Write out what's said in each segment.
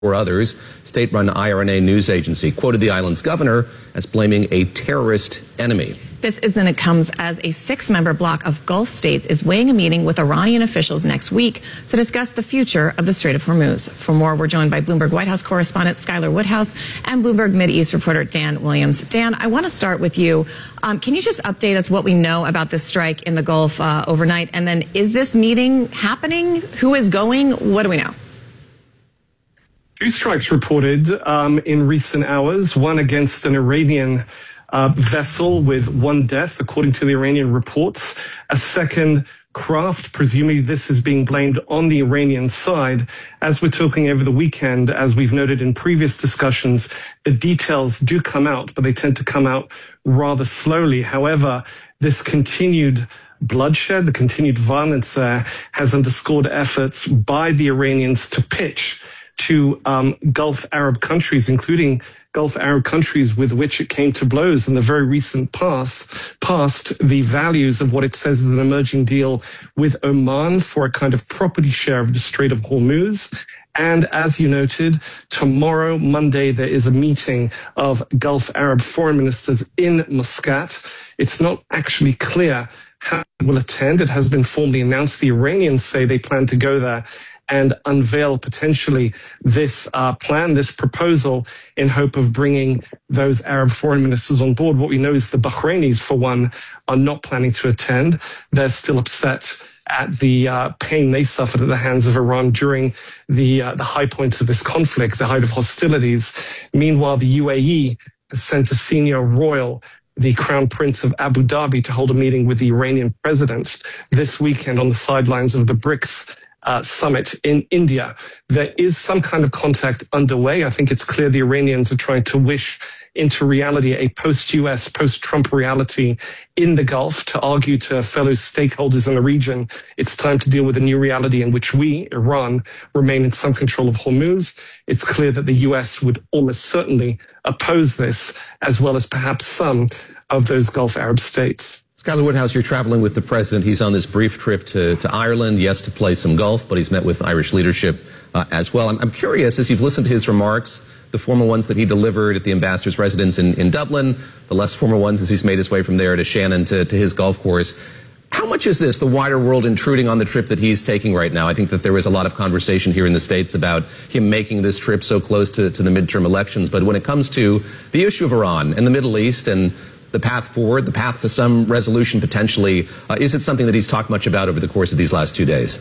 Four others. State-run IRNA news agency quoted the island's governor as blaming a terrorist enemy. This incident comes as a 6-member bloc of Gulf states is weighing a meeting with Iranian officials next week to discuss the future of the Strait of Hormuz. For more, we're joined by Bloomberg White House correspondent Skylar Woodhouse and Bloomberg Mideast reporter Dan Williams. Dan, I want to start with you. Can you just update us what we know about this strike in the Gulf overnight? And then is this meeting happening? Who is going? What do we know? 2 strikes reported in recent hours, one against an Iranian vessel with 1 death, according to the Iranian reports. A second craft, presumably this is being blamed on the Iranian side. As we're talking over the weekend, as we've noted in previous discussions, the details do come out, but they tend to come out rather slowly. However, this continued bloodshed, the continued violence there has underscored efforts by the Iranians to pitch to Gulf Arab countries, including Gulf Arab countries with which it came to blows in the very recent past, the values of what it says is an emerging deal with Oman for a kind of property share of the Strait of Hormuz. And as you noted, tomorrow, Monday, there is a meeting of Gulf Arab foreign ministers in Muscat. It's not actually clear how it will attend. It has been formally announced. The Iranians say they plan to go there and unveil potentially this plan, this proposal, in hope of bringing those Arab foreign ministers on board. What we know is the Bahrainis, for one, are not planning to attend. They're still upset at the pain they suffered at the hands of Iran during the high points of this conflict, the height of hostilities. Meanwhile, the UAE has sent a senior royal, the Crown Prince of Abu Dhabi, to hold a meeting with the Iranian president this weekend on the sidelines of the BRICS summit in India. There is some kind of contact underway. I think it's clear the Iranians are trying to wish into reality a post-US, post-Trump reality in the Gulf, to argue to fellow stakeholders in the region it's time to deal with a new reality in which we, Iran, remain in some control of Hormuz. It's clear that the US would almost certainly oppose this, as well as perhaps some of those Gulf Arab states. Skylar Woodhouse, you're traveling with the president. He's on this brief trip to Ireland, yes, to play some golf, but he's met with Irish leadership as well. I'm curious, as you've listened to his remarks, the formal ones that he delivered at the ambassador's residence in Dublin, the less formal ones as he's made his way from there to Shannon to his golf course. How much is this, the wider world, intruding on the trip that he's taking right now? I think that there was a lot of conversation here in the States about him making this trip so close to the midterm elections. But when it comes to the issue of Iran and the Middle East and the path forward, the path to some resolution potentially, is it something that he's talked much about over the course of these last 2 days?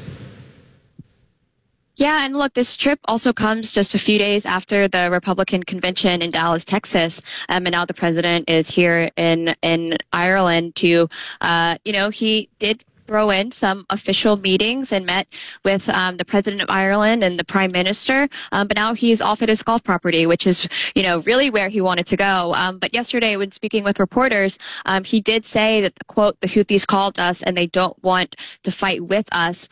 Yeah, and look, this trip also comes just a few days after the Republican convention in Dallas, Texas, and now the president is here in Ireland to, he did throw in some official meetings and met with the president of Ireland and the prime minister. But now he's off at his golf property, which is, really where he wanted to go. But yesterday, when speaking with reporters, he did say that, quote, the Houthis called us and they don't want to fight with us.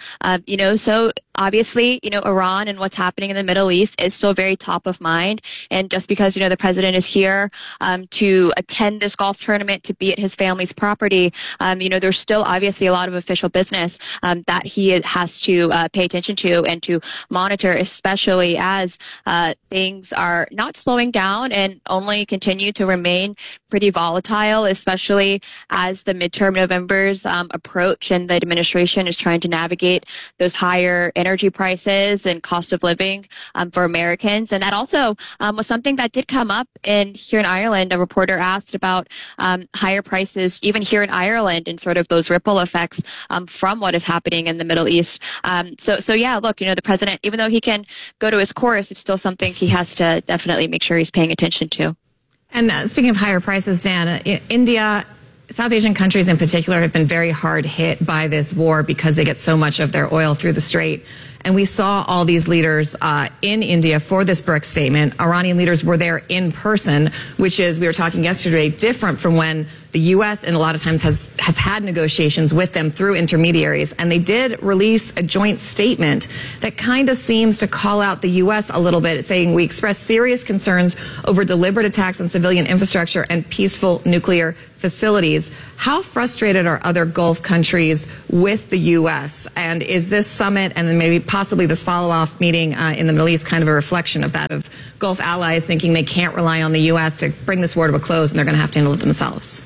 So obviously, Iran and what's happening in the Middle East is still very top of mind. And just because, the president is here to attend this golf tournament, to be at his family's property, there's still obviously a lot of official business that he has to pay attention to and to monitor, especially as things are not slowing down and only continue to remain pretty volatile, especially as the midterm Novembers approach and the administration is trying to navigate those higher energy prices and cost of living for Americans. And that also was something that did come up here in Ireland. A reporter asked about higher prices even here in Ireland and sort of those ripple effects from what is happening in the Middle East. So yeah, look, the president, even though he can go to his course, it's still something he has to definitely make sure he's paying attention to. And speaking of higher prices, Dan, India, South Asian countries in particular have been very hard hit by this war because they get so much of their oil through the strait. And we saw all these leaders in India for this BRICS statement. Iranian leaders were there in person, which is, we were talking yesterday, different from when the U.S. and a lot of times has had negotiations with them through intermediaries. And they did release a joint statement that kind of seems to call out the U.S. a little bit, saying we express serious concerns over deliberate attacks on civilian infrastructure and peaceful nuclear facilities. How frustrated are other Gulf countries with the U.S.? And is this summit and then maybe possibly this follow-off meeting in the Middle East kind of a reflection of that, of Gulf allies thinking they can't rely on the U.S. to bring this war to a close and they're going to have to handle it themselves?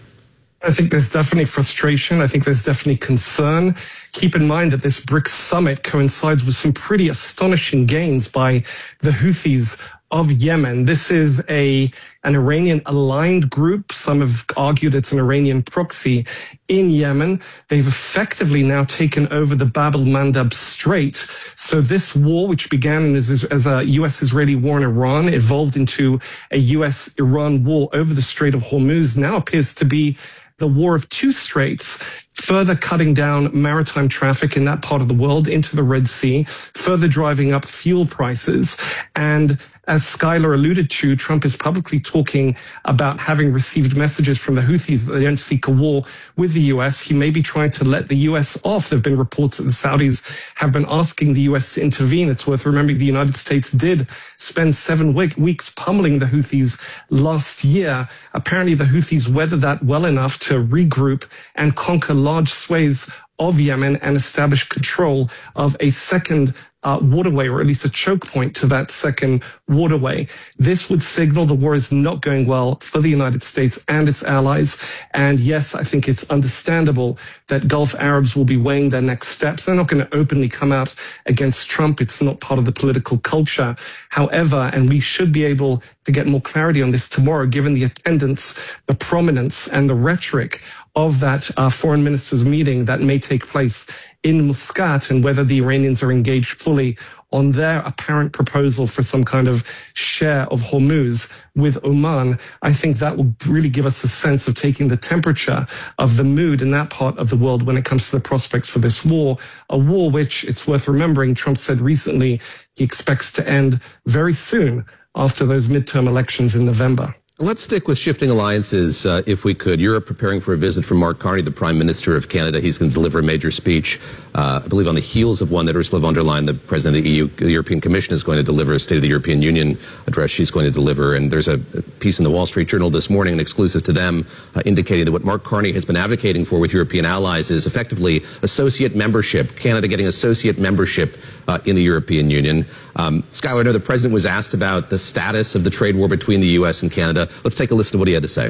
I think there's definitely frustration. I think there's definitely concern. Keep in mind that this BRICS summit coincides with some pretty astonishing gains by the Houthis of Yemen. This is an Iranian-aligned group. Some have argued it's an Iranian proxy in Yemen. They've effectively now taken over the Bab el-Mandab Strait. So this war, which began as a U.S.-Israeli war in Iran, evolved into a U.S.-Iran war over the Strait of Hormuz, now appears to be the war of two straits, further cutting down maritime traffic in that part of the world into the Red Sea, further driving up fuel prices. And as Skylar alluded to, Trump is publicly talking about having received messages from the Houthis that they don't seek a war with the U.S. He may be trying to let the U.S. off. There have been reports that the Saudis have been asking the U.S. to intervene. It's worth remembering the United States did spend 7 weeks pummeling the Houthis last year. Apparently, the Houthis weathered that well enough to regroup and conquer large swathes of Yemen and establish control of a second waterway, or at least a choke point to that second waterway. This would signal the war is not going well for the United States and its allies. And yes, I think it's understandable that Gulf Arabs will be weighing their next steps. They're not going to openly come out against Trump. It's not part of the political culture. However, and we should be able to get more clarity on this tomorrow, given the attendance, the prominence, and the rhetoric of that foreign ministers meeting that may take place in Muscat, and whether the Iranians are engaged fully on their apparent proposal for some kind of share of Hormuz with Oman. I think that will really give us a sense of taking the temperature of the mood in that part of the world when it comes to the prospects for this war, a war which, it's worth remembering, Trump said recently he expects to end very soon after those midterm elections in November. Let's stick with shifting alliances, if we could. Europe preparing for a visit from Mark Carney, the Prime Minister of Canada. He's going to deliver a major speech, I believe on the heels of one that Ursula von der Leyen, the President of the European Commission, is going to deliver, a State of the European Union address she's going to deliver. And there's a piece in the Wall Street Journal this morning, an exclusive to them, indicating that what Mark Carney has been advocating for with European allies is effectively associate membership, Canada getting associate membership in the European Union. Skylar, I know the President was asked about the status of the trade war between the U.S. and Canada. Let's take a listen to what he had to say.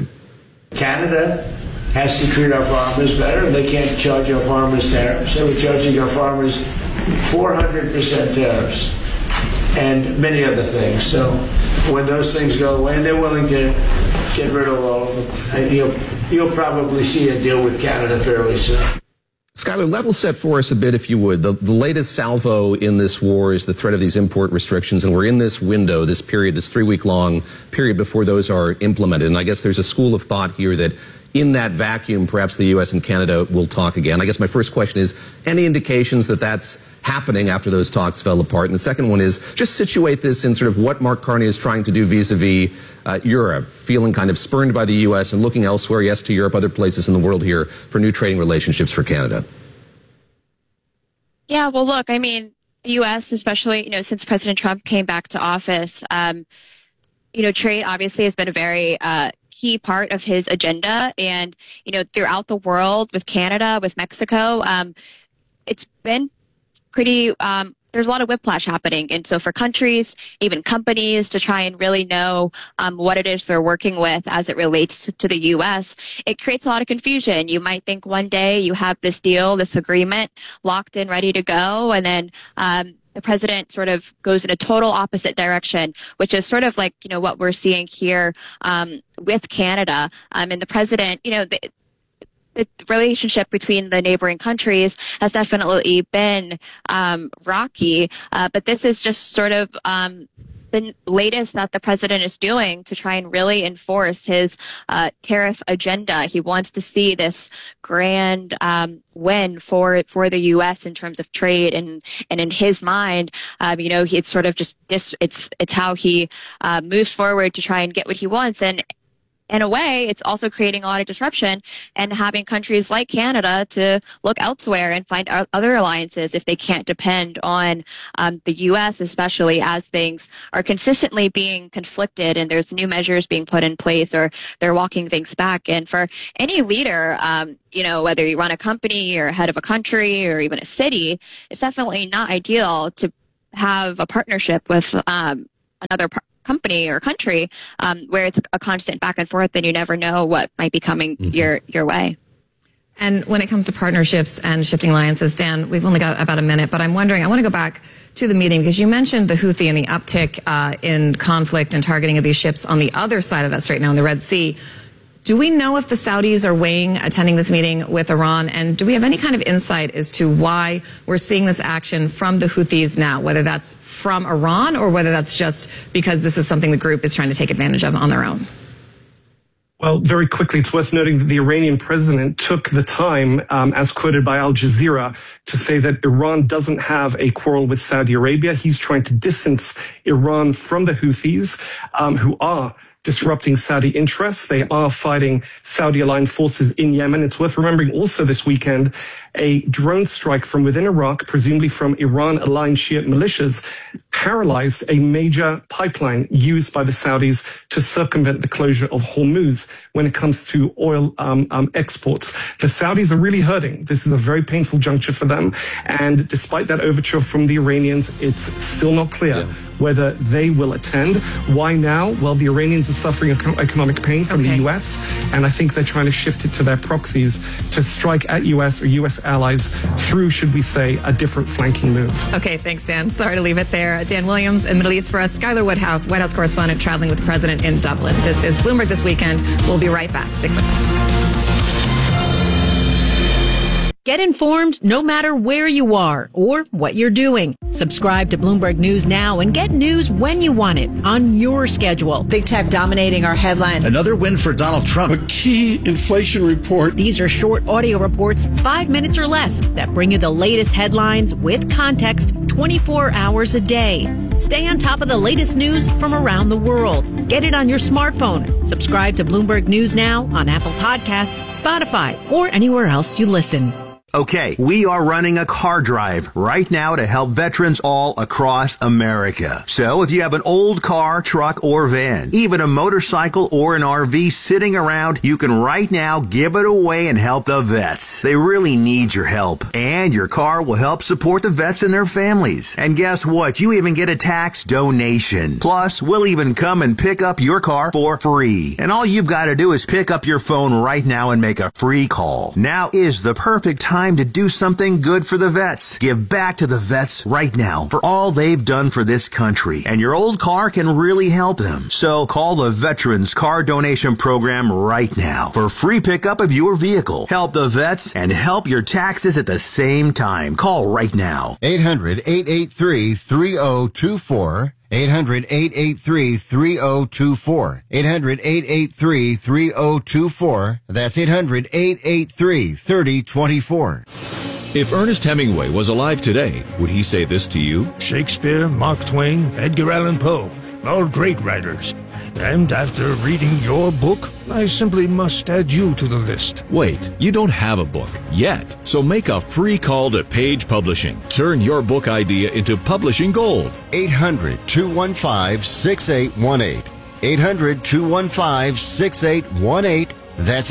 Canada has to treat our farmers better, and they can't charge our farmers tariffs. They were charging our farmers 400% tariffs and many other things. So when those things go away, and they're willing to get rid of all of them, you'll probably see a deal with Canada fairly soon. Skylar, level set for us a bit, if you would. The latest salvo in this war is the threat of these import restrictions, and we're in this window, this period, this 3-week-long period before those are implemented. And I guess there's a school of thought here that in that vacuum, perhaps the U.S. and Canada will talk again. I guess my first question is, any indications that that's happening after those talks fell apart? And the second one is, just situate this in sort of what Mark Carney is trying to do vis-a-vis Europe, feeling kind of spurned by the U.S. and looking elsewhere, yes, to Europe, other places in the world here, for new trading relationships for Canada. Yeah, well, look, I mean, the U.S., especially, since President Trump came back to office, trade obviously has been a very key part of his agenda. And, throughout the world, with Canada, with Mexico, it's been pretty, there's a lot of whiplash happening. And so for countries, even companies, to try and really know what it is they're working with as it relates to the U.S., it creates a lot of confusion. You might think one day you have this deal, this agreement locked in, ready to go, and then the president sort of goes in a total opposite direction, which is sort of like, what we're seeing here with Canada. And the president, the relationship between the neighboring countries has definitely been rocky, but this is just sort of the latest that the president is doing to try and really enforce his tariff agenda. He wants to see this grand win for the U.S. in terms of trade, and in his mind, it's sort of just it's how he moves forward to try and get what he wants. And in a way, it's also creating a lot of disruption and having countries like Canada to look elsewhere and find other alliances if they can't depend on the U.S., especially as things are consistently being conflicted and there's new measures being put in place or they're walking things back. And for any leader, whether you run a company or head of a country or even a city, it's definitely not ideal to have a partnership with another company or country where it's a constant back and forth and you never know what might be coming your way. And when it comes to partnerships and shifting alliances, Dan, we've only got about a minute, but I'm wondering, I want to go back to the meeting because you mentioned the Houthi and the uptick in conflict and targeting of these ships on the other side of that strait now in the Red Sea. Do we know if the Saudis are weighing attending this meeting with Iran? And do we have any kind of insight as to why we're seeing this action from the Houthis now, whether that's from Iran or whether that's just because this is something the group is trying to take advantage of on their own? Well, very quickly, it's worth noting that the Iranian president took the time, as quoted by Al Jazeera, to say that Iran doesn't have a quarrel with Saudi Arabia. He's trying to distance Iran from the Houthis, who are disrupting Saudi interests. They are fighting Saudi-aligned forces in Yemen. It's worth remembering also this weekend, a drone strike from within Iraq, presumably from Iran-aligned Shiite militias, paralyzed a major pipeline used by the Saudis to circumvent the closure of Hormuz when it comes to oil exports. The Saudis are really hurting. This is a very painful juncture for them. And despite that overture from the Iranians, it's still not clear whether they will attend. Why now? Well, the Iranians are suffering economic pain from the U.S., and I think they're trying to shift it to their proxies to strike at U.S. or U.S. allies through, should we say, a different flanking move. Okay, thanks, Dan. Sorry to leave it there. Dan Williams in the Middle East for us. Skylar Woodhouse, White House correspondent, traveling with the president in Dublin. This is Bloomberg This Weekend. We'll be right back. Stick with us. Get informed no matter where you are or what you're doing. Subscribe to Bloomberg News now and get news when you want it on your schedule. Big tech dominating our headlines. Another win for Donald Trump. A key inflation report. These are short audio reports, 5 minutes or less, that bring you the latest headlines with context 24 hours a day. Stay on top of the latest news from around the world. Get it on your smartphone. Subscribe to Bloomberg News now on Apple Podcasts, Spotify, or anywhere else you listen. Okay, we are running a car drive right now to help veterans all across America. So if you have an old car, truck, or van, even a motorcycle or an RV sitting around, you can right now give it away and help the vets. They really need your help. And your car will help support the vets and their families. And guess what? You even get a tax donation. Plus, we'll even come and pick up your car for free. And all you've got to do is pick up your phone right now and make a free call. Now is the perfect time to do something good for the vets. Give back to the vets right now for all they've done for this country. And your old car can really help them. So call the Veterans Car Donation Program right now for free pickup of your vehicle. Help the vets and help your taxes at the same time. Call right now. 800-883-3024. 800-883-3024. 800-883-3024. That's 800-883-3024. If Ernest Hemingway was alive today, would he say this to you? Shakespeare, Mark Twain, Edgar Allan Poe, all great writers. And after reading your book, I simply must add you to the list. Wait, you don't have a book yet. So make a free call to Page Publishing. Turn your book idea into publishing gold. 800-215-6818. 800-215-6818. That's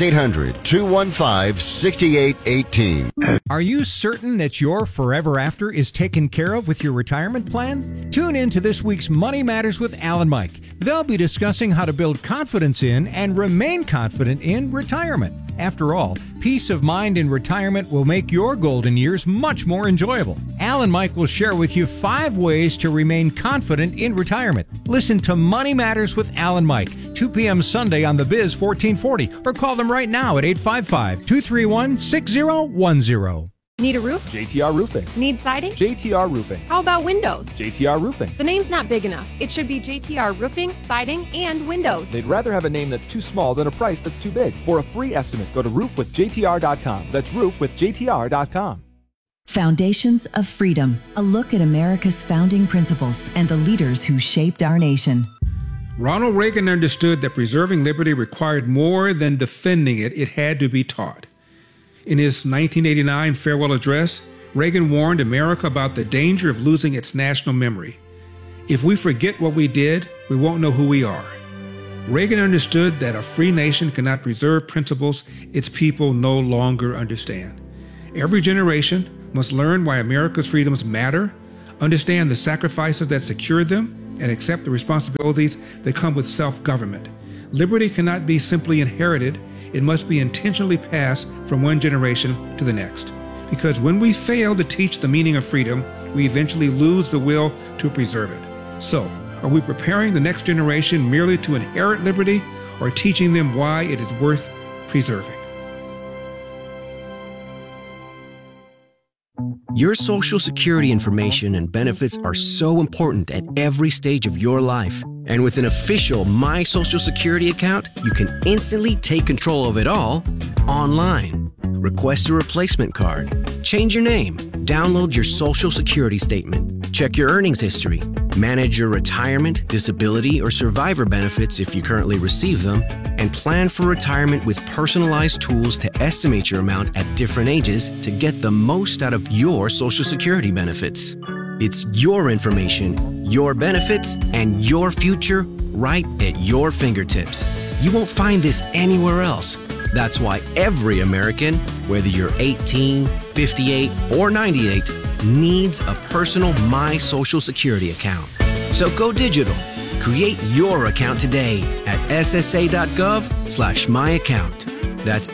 800-215-6818. Are you certain that your forever after is taken care of with your retirement plan? Tune in to this week's Money Matters with Al and Mike. They'll be discussing how to build confidence in and remain confident in retirement. After all, peace of mind in retirement will make your golden years much more enjoyable. Al and Mike will share with you 5 ways to remain confident in retirement. Listen to Money Matters with Al and Mike, 2 p.m. Sunday on The Biz 1440, or call them right now at 855-231-6010. Need a roof? JTR Roofing. Need siding? JTR Roofing. How about windows? JTR Roofing. The name's not big enough. It should be JTR Roofing, Siding, and Windows. They'd rather have a name that's too small than a price that's too big. For a free estimate, go to roofwithjtr.com. That's roofwithjtr.com. Foundations of Freedom, a look at America's founding principles and the leaders who shaped our nation. Ronald Reagan understood that preserving liberty required more than defending it. It had to be taught. In his 1989 farewell address, Reagan warned America about the danger of losing its national memory. If we forget what we did, we won't know who we are. Reagan understood that a free nation cannot preserve principles its people no longer understand. Every generation must learn why America's freedoms matter, understand the sacrifices that secured them, and accept the responsibilities that come with self-government. Liberty cannot be simply inherited. It must be intentionally passed from one generation to the next. Because when we fail to teach the meaning of freedom, we eventually lose the will to preserve it. So, are we preparing the next generation merely to inherit liberty, or teaching them why it is worth preserving? Your Social Security information and benefits are so important at every stage of your life. And with an official My Social Security account, you can instantly take control of it all online. Request a replacement card, change your name, download your Social Security statement, check your earnings history, manage your retirement, disability, or survivor benefits if you currently receive them, and plan for retirement with personalized tools to estimate your amount at different ages to get the most out of your Social Security benefits. It's your information, your benefits, and your future right at your fingertips. You won't find this anywhere else. That's why every American, whether you're 18, 58, or 98, needs a personal My Social Security account. So go digital. Create your account today at ssa.gov/myaccount. That's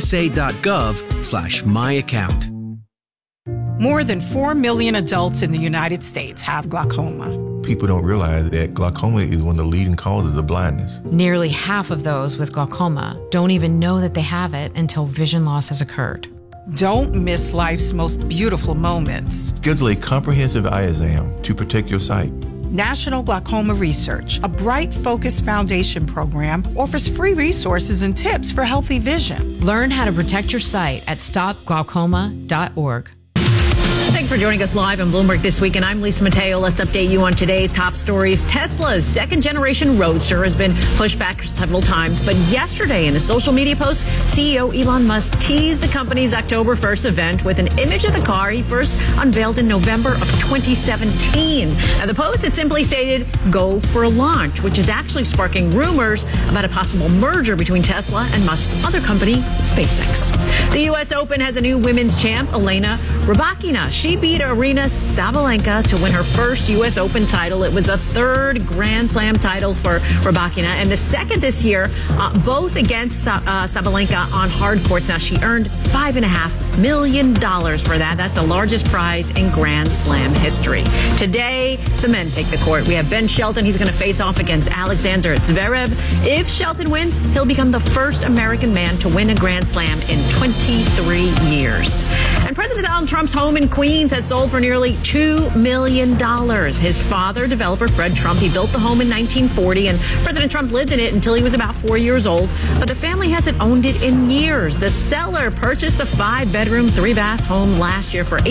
ssa.gov/myaccount. More than 4 million adults in the United States have glaucoma. People don't realize that glaucoma is one of the leading causes of blindness. Nearly half of those with glaucoma don't even know that they have it until vision loss has occurred. Don't miss life's most beautiful moments. Schedule a comprehensive eye exam to protect your sight. National Glaucoma Research, a Bright Focus Foundation program, offers free resources and tips for healthy vision. Learn how to protect your sight at stopglaucoma.org. Thanks for joining us live on Bloomberg This Week, and I'm Lisa Mateo. Let's update you on today's top stories. Tesla's second-generation Roadster has been pushed back several times, but yesterday in a social media post, CEO Elon Musk teased the company's October 1st event with an image of the car he first unveiled in November of 2017. Now, the post had simply stated, "Go for a launch," which is actually sparking rumors about a possible merger between Tesla and Musk's other company, SpaceX. The U.S. Open has a new women's champ, Elena Rybakina. She beat Aryna Sabalenka to win her first U.S. Open title. It was the third Grand Slam title for Rybakina and the second this year, both against Sabalenka on hard courts. Now, she earned $5.5 million for that. That's the largest prize in Grand Slam history. Today, the men take the court. We have Ben Shelton. He's going to face off against Alexander Zverev. If Shelton wins, he'll become the first American man to win a Grand Slam in 23 years. And President Donald Trump's home in Queens has sold for nearly $2 million. His father, developer Fred Trump, he built the home in 1940, and President Trump lived in it until he was about 4 years old. But the family hasn't owned it in years. The seller purchased the 5-bedroom, 3-bath home last year for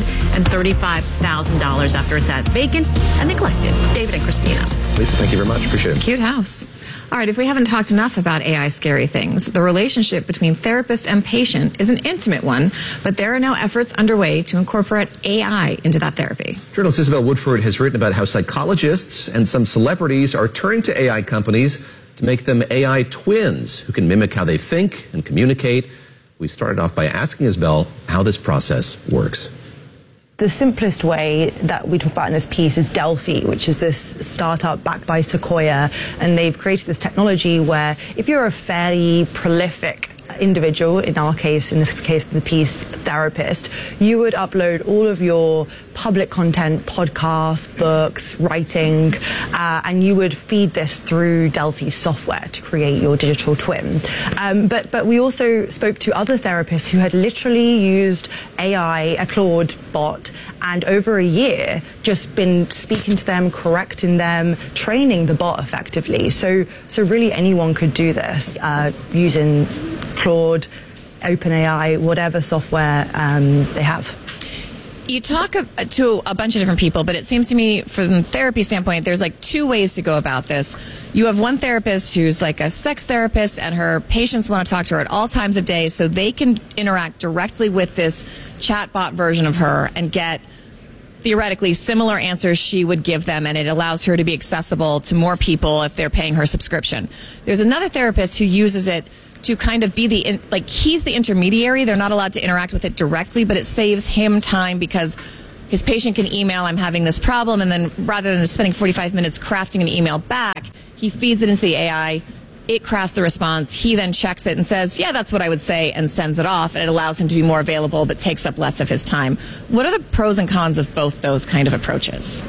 $835,000 after it sat vacant and neglected. David and Christina. Lisa, thank you very much. Appreciate it. Cute house. All right, if we haven't talked enough about AI scary things, the relationship between therapist and patient is an intimate one, but there are now efforts underway to incorporate AI into that therapy. Journalist Isabel Woodford has written about how psychologists and some celebrities are turning to AI companies to make them AI twins who can mimic how they think and communicate. We started off by asking Isabel how this process works. The simplest way that we talk about in this piece is Delphi, which is this startup backed by Sequoia. And they've created this technology where if you're a fairly prolific individual, in our case, in this case, the piece therapist, you would upload all of your public content, podcasts, books, writing, and you would feed this through Delphi software to create your digital twin. But we also spoke to other therapists who had literally used AI, a Claude bot, and over a year just been speaking to them, correcting them, training the bot effectively. So really anyone could do this using Claude, OpenAI, whatever software they have. You talk to a bunch of different people, but it seems to me from a therapy standpoint, there's like two ways to go about this. You have one therapist who's like a sex therapist, and her patients want to talk to her at all times of day, so they can interact directly with this chatbot version of her and get theoretically similar answers she would give them, and it allows her to be accessible to more people if they're paying her subscription. There's another therapist who uses it to kind of be he's the intermediary. They're not allowed to interact with it directly, but it saves him time because his patient can email, I'm having this problem, and then rather than spending 45 minutes crafting an email back, he feeds it into the AI, it crafts the response, he then checks it and says, yeah, that's what I would say, and sends it off, and it allows him to be more available but takes up less of his time. What are the pros and cons of both those kind of approaches?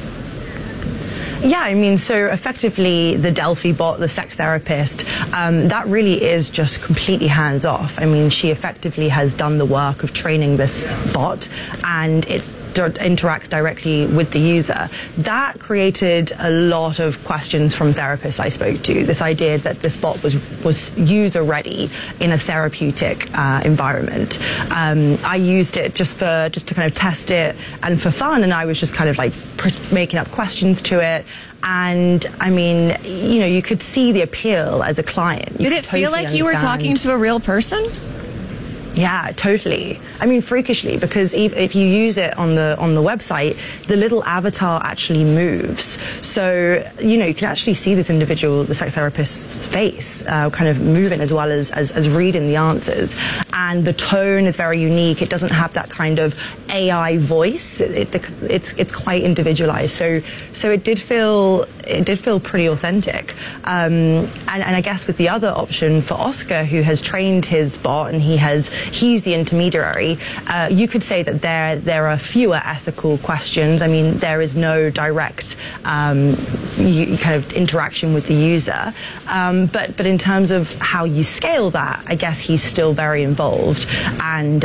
Yeah, I mean, so effectively the Delphi bot, the sex therapist, that really is just completely hands off. I mean, she effectively has done the work of training this bot, and it interacts directly with the user. That created a lot of questions from therapists I spoke to. This idea that this bot was user ready in a therapeutic environment. I used it just to kind of test it and for fun, and I was just kind of like making up questions to it. And I mean, you know, you could see the appeal as a client. Did it feel like you were talking to a real person? Yeah, totally. I mean, freakishly, because if you use it on the website, the little avatar actually moves. So, you know, you can actually see this individual, the sex therapist's face, kind of moving as well as reading the answers. And the tone is very unique. It doesn't have that kind of AI voice. It's quite individualized. So it did feel pretty authentic. And I guess with the other option for Oscar, who has trained his bot and he's the intermediary, you could say that there are fewer ethical questions. I mean, there is no direct kind of interaction with the user. But in terms of how you scale that, I guess he's still very involved. And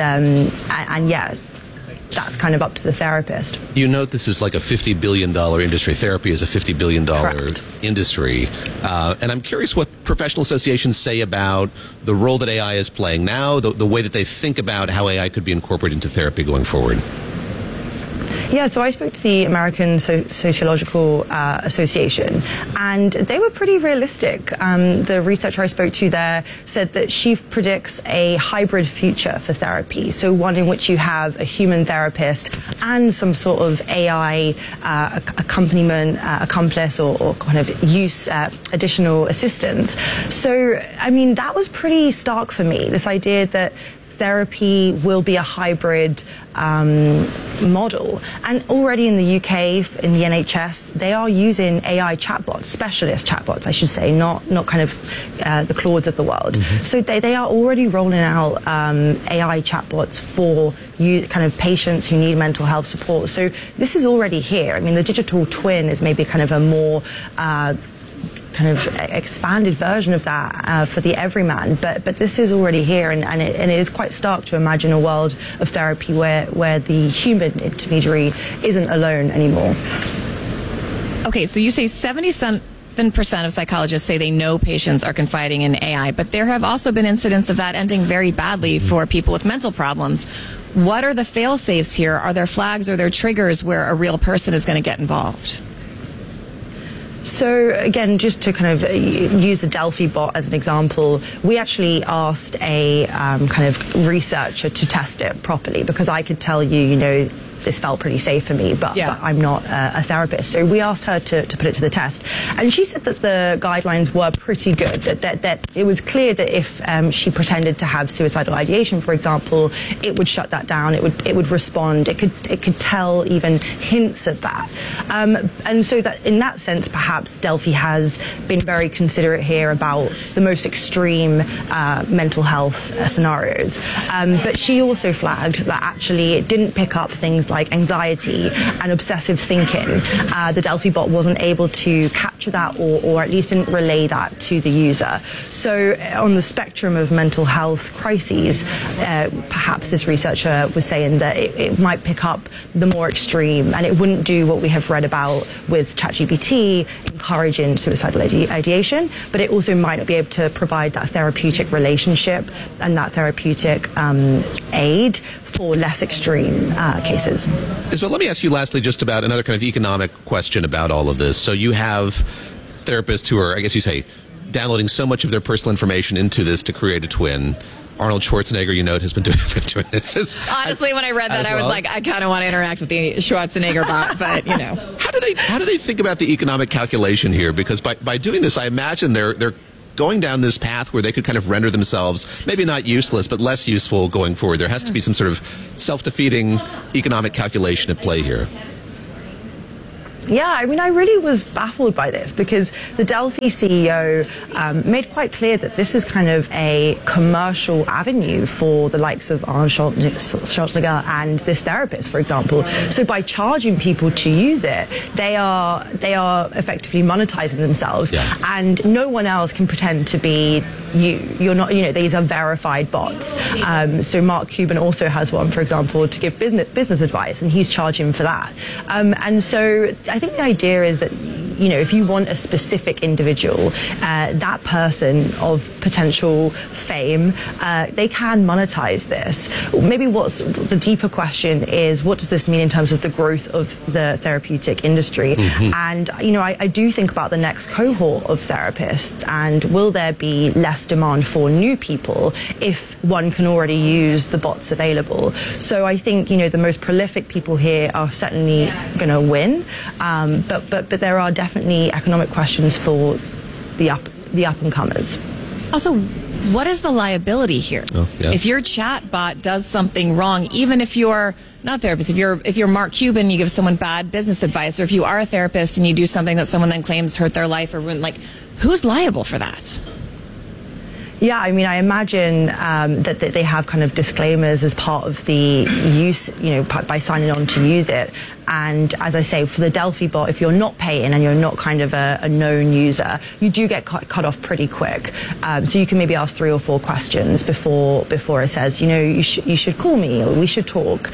yeah, that's kind of up to the therapist. You note this is like a $50 billion industry. Therapy is a $50 billion industry. And I'm curious what professional associations say about the role that AI is playing now, the way that they think about how AI could be incorporated into therapy going forward. Yeah, so I spoke to the American Sociological Association, and they were pretty realistic. The researcher I spoke to there said that she predicts a hybrid future for therapy, so one in which you have a human therapist and some sort of AI accompaniment, accomplice, or kind of use additional assistance. So, I mean, that was pretty stark for me, this idea that therapy will be a hybrid model. And already in the UK, in the NHS, they are using AI chatbots, specialist chatbots, I should say, not kind of the Claudes of the world. Mm-hmm. So they are already rolling out AI chatbots for kind of patients who need mental health support. So this is already here. I mean, the digital twin is maybe kind of a more kind of expanded version of that for the everyman, but this is already here, and it is quite stark to imagine a world of therapy where the human intermediary isn't alone anymore. Okay, so you say 77% of psychologists say they know patients are confiding in AI, but there have also been incidents of that ending very badly for people with mental problems. What are the fail-safes here? Are there flags or there triggers where a real person is going to get involved? So again, just to kind of use the Delphi bot as an example, we actually asked a kind of researcher to test it properly, because I could tell you, you know, this felt pretty safe for me, but I'm not a therapist. So we asked her to put it to the test. And she said that the guidelines were pretty good, that it was clear that if she pretended to have suicidal ideation, for example, it would shut that down, it would respond, it could tell even hints of that. And so that in that sense, perhaps Delphi has been very considerate here about the most extreme mental health scenarios. But she also flagged that actually it didn't pick up things like anxiety and obsessive thinking. The Delphi bot wasn't able to capture that, or at least didn't relay that to the user. So on the spectrum of mental health crises, perhaps this researcher was saying that it might pick up the more extreme, and it wouldn't do what we have read about with ChatGPT, encouraging suicidal ideation, but it also might not be able to provide that therapeutic relationship and that therapeutic aid for less extreme cases. customers. Isabel, let me ask you lastly just about another kind of economic question about all of this. So you have therapists who are, I guess you say, downloading so much of their personal information into this to create a twin. Arnold Schwarzenegger, you note, has been doing this. Honestly, when I read that, I was like, I kind of want to interact with the Schwarzenegger bot, but you know. How do they think about the economic calculation here? Because by doing this, I imagine they're going down this path where they could kind of render themselves maybe not useless, but less useful going forward. There has to be some sort of self-defeating economic calculation at play here. Yeah, I mean, I really was baffled by this because the Delphi CEO made quite clear that this is kind of a commercial avenue for the likes of Arnold Schwarzenegger and this therapist, for example. So by charging people to use it, they are effectively monetizing themselves, and no one else can pretend to be you. You're not, these are verified bots. So Mark Cuban also has one, for example, to give business advice, and he's charging for that. And so I think the idea is that, if you want a specific individual, that person of potential fame, they can monetize this. Maybe what's the deeper question is, what does this mean in terms of the growth of the therapeutic industry? Mm-hmm. And, I do think about the next cohort of therapists, and will there be less demand for new people if one can already use the bots available? So I think, the most prolific people here are certainly going to win. But there are definitely economic questions for the up and comers. Also, what is the liability here? If your chat bot does something wrong, even if you're not a therapist, if you're Mark Cuban, you give someone bad business advice, or if you are a therapist and you do something that someone then claims hurt their life or ruined, who's liable for that? Yeah, I mean, I imagine that they have kind of disclaimers as part of the use, by signing on to use it. And as I say, for the Delphi bot, if you're not paying and you're not kind of a known user, you do get cut off pretty quick. So you can maybe ask 3 or 4 questions before it says, you should call me or we should talk.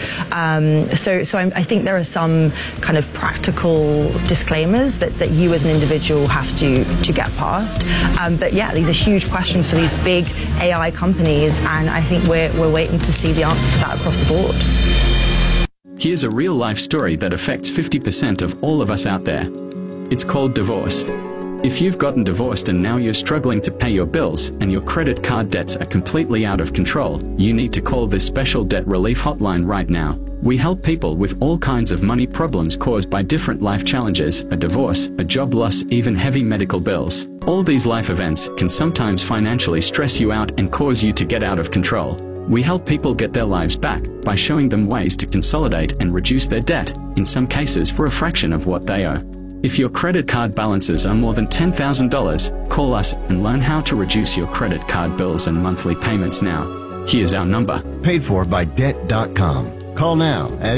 So I think there are some kind of practical disclaimers that you as an individual have to get past. But yeah, these are huge questions for these big AI companies, and I think we're waiting to see the answer to that across the board. Here's a real-life story that affects 50% of all of us out there. It's called divorce. If you've gotten divorced and now you're struggling to pay your bills and your credit card debts are completely out of control, you need to call this special debt relief hotline right now. We help people with all kinds of money problems caused by different life challenges, a divorce, a job loss, even heavy medical bills. All these life events can sometimes financially stress you out and cause you to get out of control. We help people get their lives back by showing them ways to consolidate and reduce their debt, in some cases for a fraction of what they owe. If your credit card balances are more than $10,000, call us and learn how to reduce your credit card bills and monthly payments now. Here's our number. Paid for by Debt.com. Call now at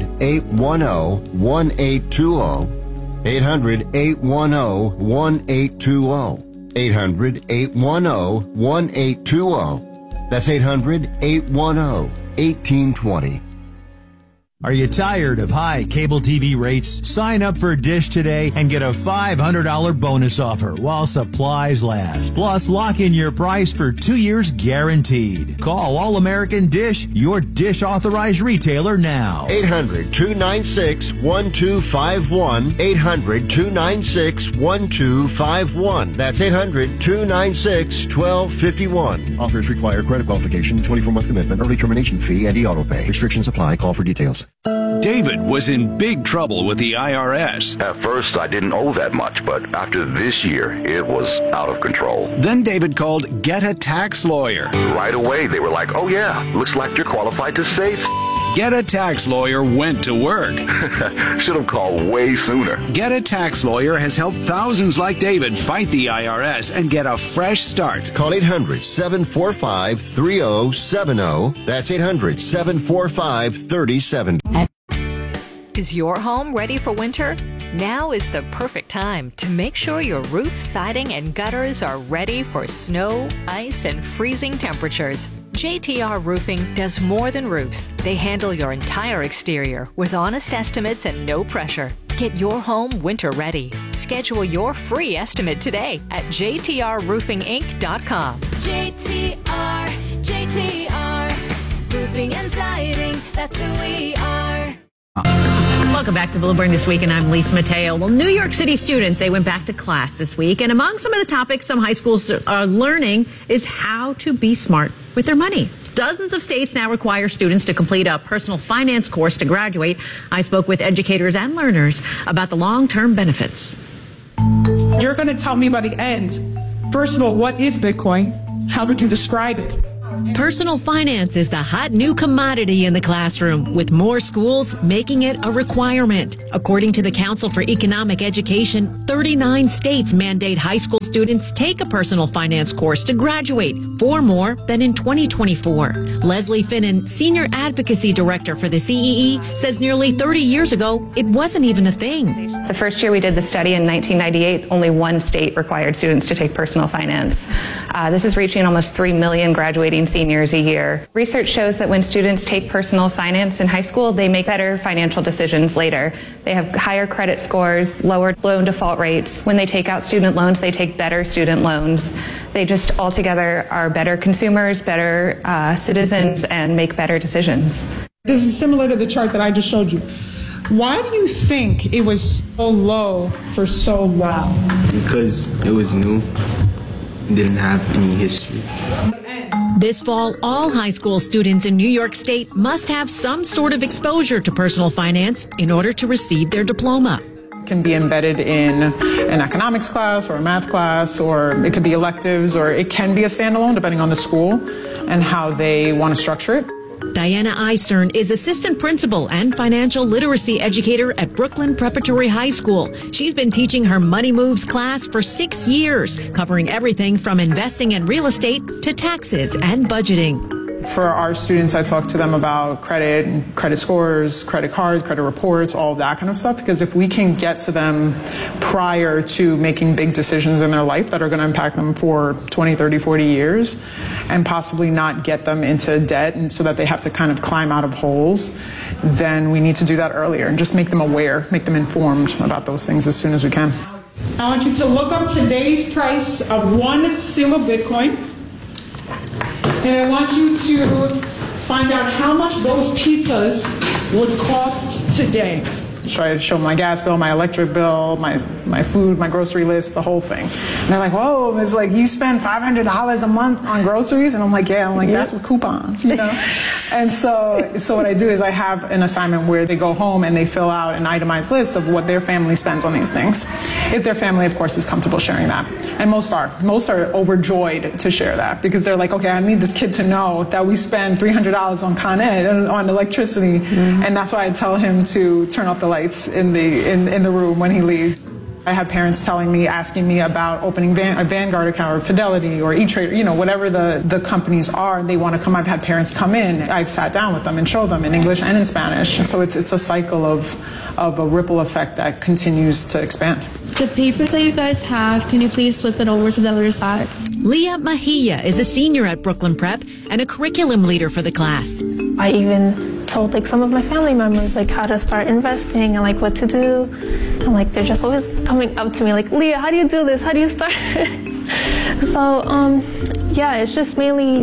800-810-1820. 800-810-1820. 800-810-1820. That's 800-810-1820. Are you tired of high cable TV rates? Sign up for Dish today and get a $500 bonus offer while supplies last. Plus, lock in your price for 2 years guaranteed. Call All American Dish, your Dish authorized retailer now. 800-296-1251. 800-296-1251. That's 800-296-1251. Offers require credit qualification, 24-month commitment, early termination fee, and e-auto pay. Restrictions apply. Call for details. David was in big trouble with the IRS. At first, I didn't owe that much, but after this year, it was out of control. Then David called Get a Tax Lawyer. Right away, they were like, oh yeah, looks like you're qualified to save. Get a Tax Lawyer went to work. Should have called way sooner. Get a Tax Lawyer has helped thousands like David fight the IRS and get a fresh start. Call 800-745-3070. That's 800-745-3070. Is your home ready for winter? Now is the perfect time to make sure your roof, siding, and gutters are ready for snow, ice, and freezing temperatures. JTR Roofing does more than roofs. They handle your entire exterior with honest estimates and no pressure. Get your home winter ready. Schedule your free estimate today at jtrroofinginc.com. JTR, Roofing and Siding, that's who we are. Welcome back to Bloomberg This Week, and I'm Lisa Mateo. Well, New York City students, they went back to class this week, and among some of the topics some high schools are learning is how to be smart with their money. Dozens of states now require students to complete a personal finance course to graduate. I spoke with educators and learners about the long-term benefits. You're going to tell me by the end, first of all, what is Bitcoin? How would you describe it? Personal finance is the hot new commodity in the classroom, with more schools making it a requirement. According to the Council for Economic Education, 39 states mandate high school students take a personal finance course to graduate, 4 more than in 2024. Leslie Finnan, Senior Advocacy Director for the CEE, says nearly 30 years ago, it wasn't even a thing. The first year we did the study in 1998, only 1 state required students to take personal finance. This is reaching almost 3 million graduating seniors a year. Research shows that when students take personal finance in high school, they make better financial decisions later. They have higher credit scores, lower loan default rates. When they take out student loans, they take better student loans. They just altogether are better consumers, better citizens, and make better decisions. This is similar to the chart that I just showed you. Why do you think it was so low for so long? Because it was new. It didn't have any history. This fall, all high school students in New York State must have some sort of exposure to personal finance in order to receive their diploma. It can be embedded in an economics class or a math class, or it could be electives, or it can be a standalone depending on the school and how they want to structure it. Diana Eisern is assistant principal and financial literacy educator at Brooklyn Preparatory High School. She's been teaching her Money Moves class for 6 years, covering everything from investing in real estate to taxes and budgeting. For our students, I talk to them about credit scores, credit cards, credit reports, all of that kind of stuff, because if we can get to them prior to making big decisions in their life that are going to impact them for 20, 30, 40 years, and possibly not get them into debt and so that they have to kind of climb out of holes, then we need to do that earlier and just make them aware, make them informed about those things as soon as we can. I want you to look up today's price of 1 single Bitcoin. And I want you to find out how much those pizzas would cost today. Try to show my gas bill, my electric bill, my food, my grocery list, the whole thing. And they're like, whoa, it's like you spend $500 a month on groceries? And I'm like, yeah, that's with coupons, you know? And so what I do is I have an assignment where they go home and they fill out an itemized list of what their family spends on these things. If their family, of course, is comfortable sharing that. And most are overjoyed to share that, because they're like, okay, I need this kid to know that we spend $300 on Con Ed and on electricity. And that's why I tell him to turn off the lights in the room when he leaves. I have parents asking me about opening a Vanguard account or Fidelity or E-Trade, whatever the companies are, and they want to come. I've had parents come in. I've sat down with them and showed them in English and in Spanish. So it's a cycle of a ripple effect that continues to expand. The paper that you guys have, can you please flip it over to the other side? Leah Mejia is a senior at Brooklyn Prep and a curriculum leader for the class. I even told some of my family members how to start investing and what to do. And they're just always coming up to me Leah, how do you do this? How do you start? So yeah, it's just mainly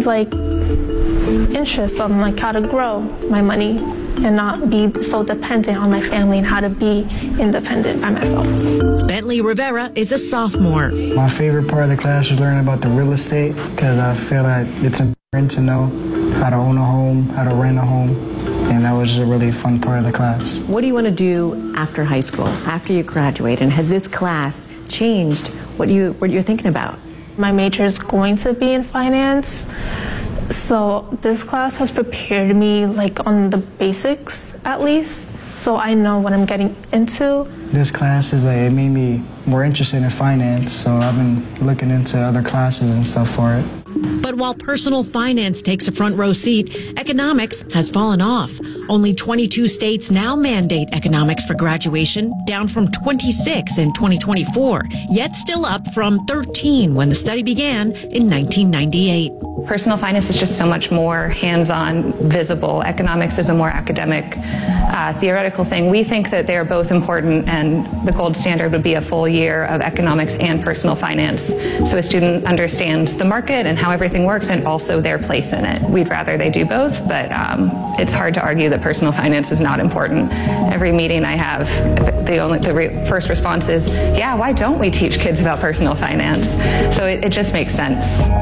interest on how to grow my money and not be so dependent on my family, and how to be independent by myself. Bentley Rivera is a sophomore. My favorite part of the class was learning about the real estate, because I feel like it's important to know how to own a home, how to rent a home, and that was a really fun part of the class. What do you want to do after high school, after you graduate, and has this class changed what you're thinking about? My major is going to be in finance. So this class has prepared me on the basics at least, so I know what I'm getting into. This class it made me more interested in finance, so I've been looking into other classes and stuff for it. But while personal finance takes a front row seat, economics has fallen off. Only 22 states now mandate economics for graduation, down from 26 in 2024, yet still up from 13 when the study began in 1998. Personal finance is just so much more hands-on, visible. Economics is a more academic, theoretical thing. We think that they are both important, and the gold standard would be a full year of economics and personal finance, so a student understands the market and how everything works and also their place in it. We'd rather they do both, but it's hard to argue that personal finance is not important. Every meeting I have, the first response is, yeah, why don't we teach kids about personal finance? So it just makes sense.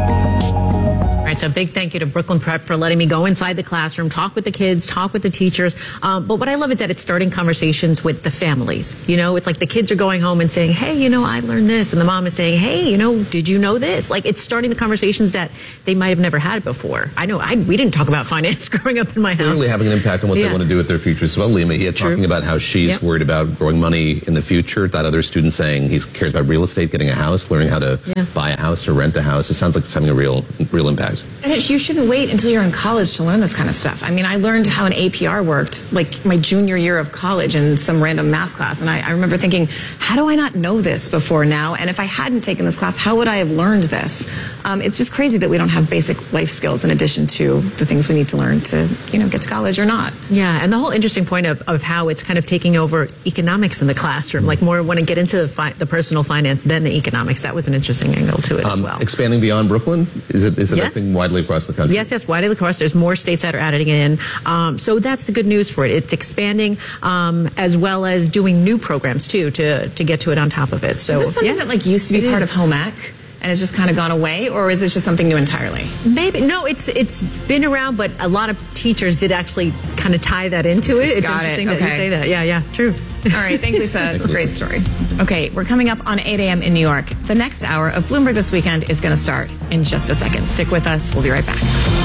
All right, so a big thank you to Brooklyn Prep for letting me go inside the classroom, talk with the kids, talk with the teachers. But what I love is that it's starting conversations with the families. You know, it's like the kids are going home and saying, hey, you know, I learned this. And the mom is saying, hey, you know, did you know this? Like, it's starting the conversations that they might have never had before. I know we didn't talk about finance growing up in my house. Clearly having an impact on what they want to do with their futures as well. Lima here talking about how she's worried about growing money in the future. That other student saying he cares about real estate, getting a house, learning how to buy a house or rent a house. It sounds like it's having a real impact. And you shouldn't wait until you're in college to learn this kind of stuff. I mean, I learned how an APR worked like my junior year of college in some random math class. And I remember thinking, how do I not know this before now? And if I hadn't taken this class, how would I have learned this? It's just crazy that we don't have basic life skills in addition to the things we need to learn to, you know, get to college or not. Yeah, and the whole interesting point of how it's kind of taking over economics in the classroom, like more want to get into the personal finance than the economics. That was an interesting angle to it as well. Expanding beyond Brooklyn? Is it a thing widely across the country? Yes, widely across. There's more states that are adding it in. So that's the good news for it. It's expanding as well as doing new programs, too, to get to it on top of it. So, is this something that like used to be part of home ec? And it's just kind of gone away, or is this just something new entirely? Maybe. No, it's been around, but a lot of teachers did actually kind of tie that into it. It's interesting that you say that. Yeah, true. All right, thanks, Lisa. It's a great story. Okay, we're coming up on 8 a.m. in New York. The next hour of Bloomberg This Weekend is going to start in just a second. Stick with us. We'll be right back.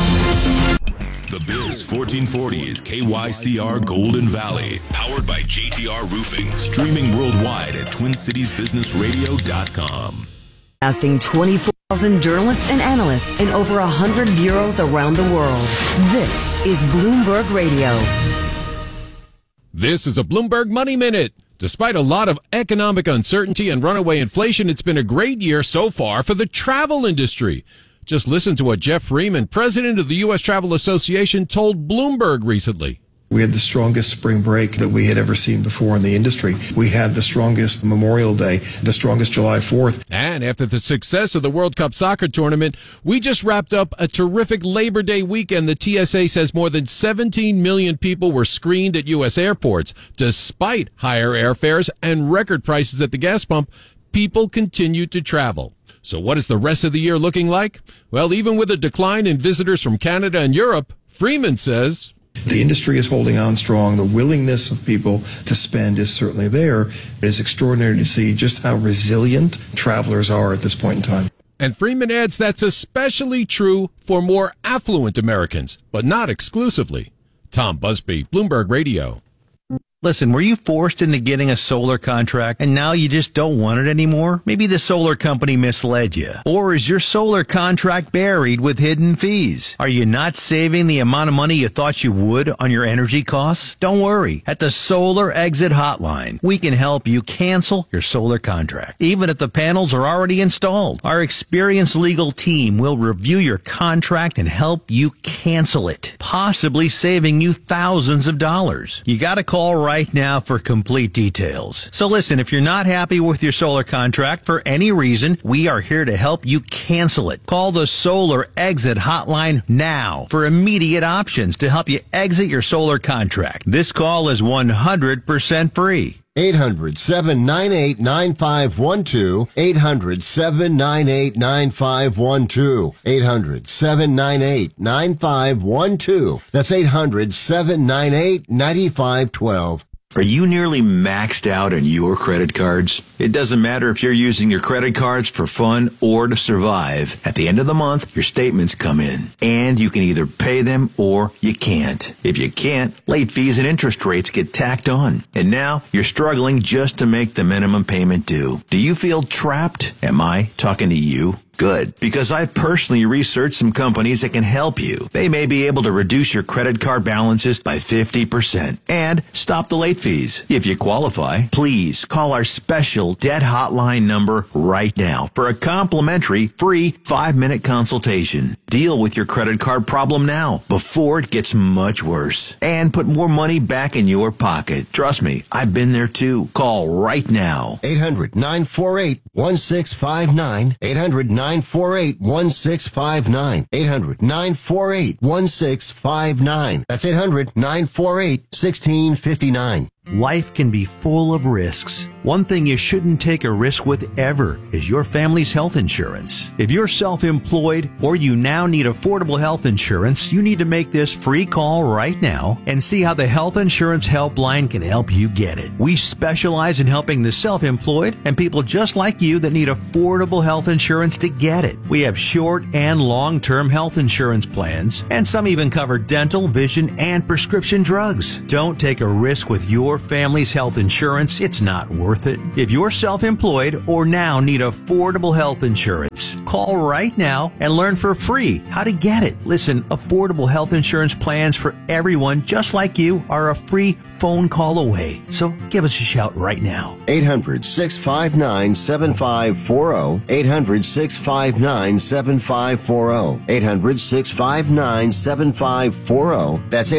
The Biz 1440 is KYCR Golden Valley, powered by JTR Roofing, streaming worldwide at TwinCitiesBusinessRadio.com. Casting 24,000 journalists and analysts in over 100 bureaus around the world. This is Bloomberg Radio. This is a Bloomberg Money Minute. Despite a lot of economic uncertainty and runaway inflation, it's been a great year so far for the travel industry. Just listen to what Jeff Freeman, president of the U.S. Travel Association, told Bloomberg recently. We had the strongest spring break that we had ever seen before in the industry. We had the strongest Memorial Day, the strongest July 4th. And after the success of the World Cup soccer tournament, we just wrapped up a terrific Labor Day weekend. The TSA says more than 17 million people were screened at U.S. airports. Despite higher airfares and record prices at the gas pump, people continued to travel. So what is the rest of the year looking like? Well, even with a decline in visitors from Canada and Europe, Freeman says, the industry is holding on strong. The willingness of people to spend is certainly there. It is extraordinary to see just how resilient travelers are at this point in time. And Freeman adds that's especially true for more affluent Americans, but not exclusively. Tom Busby, Bloomberg Radio. Listen, were you forced into getting a solar contract and now you just don't want it anymore? Maybe the solar company misled you. Or is your solar contract buried with hidden fees? Are you not saving the amount of money you thought you would on your energy costs? Don't worry. At the Solar Exit Hotline, we can help you cancel your solar contract, even if the panels are already installed. Our experienced legal team will review your contract and help you cancel it, possibly saving you thousands of dollars. You gotta call right now for complete details. So listen, if you're not happy with your solar contract for any reason, we are here to help you cancel it. Call the Solar Exit Hotline now for immediate options to help you exit your solar contract. This call is 100% free. 800-798-9512. 800-798-9512. 800-798-9512. That's 800-798-9512. Are you nearly maxed out on your credit cards? It doesn't matter if you're using your credit cards for fun or to survive. At the end of the month, your statements come in, and you can either pay them or you can't. If you can't, late fees and interest rates get tacked on. And now you're struggling just to make the minimum payment due. Do you feel trapped? Am I talking to you? Good, because I personally researched some companies that can help you. They may be able to reduce your credit card balances by 50% and stop the late fees. If you qualify, please call our special debt hotline number right now for a complimentary free 5-minute consultation. Deal with your credit card problem now before it gets much worse and put more money back in your pocket. Trust me, I've been there too. Call right now. 800-948-1659. 800-948-1659. 800-948-1659. That's 800-948-1659. Life can be full of risks. One thing you shouldn't take a risk with ever is your family's health insurance. If you're self-employed or you now need affordable health insurance, you need to make this free call right now and see how the Health Insurance Helpline can help you get it. We specialize in helping the self-employed and people just like you that need affordable health insurance to get it. We have short and long-term health insurance plans, and some even cover dental, vision, and prescription drugs. Don't take a risk with your family's health insurance. It's not worth it. If you're self-employed or now need affordable health insurance, call right now and learn for free how to get it. Listen, affordable health insurance plans for everyone just like you are a free phone call away. So give us a shout right now. 800-659-7540. 800-659-7540. 800-659-7540. That's